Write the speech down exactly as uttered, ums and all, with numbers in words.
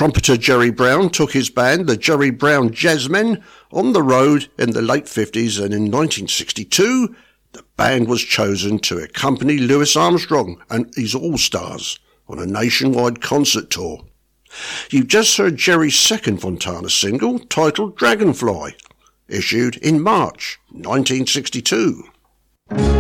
Trumpeter Jerry Brown took his band, the Jerry Brown Jazzmen, on the road in the late fifties, and in nineteen sixty-two, the band was chosen to accompany Louis Armstrong and his All-Stars on a nationwide concert tour. You've just heard Jerry's second Fontana single, titled Dragonfly, issued in March nineteen sixty-two.